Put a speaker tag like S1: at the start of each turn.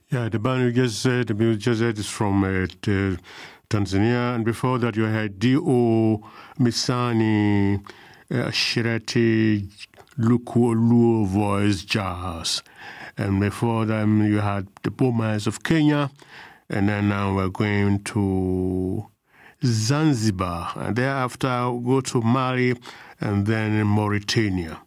S1: Yeah, the band you just said is from Tanzania, and before that you had D.O. Misani, Shirati, Luo Voice Jazz. And before them you had the Boomers of Kenya, and then now we're going to Zanzibar, and thereafter we'll go to Mali and then Mauritania.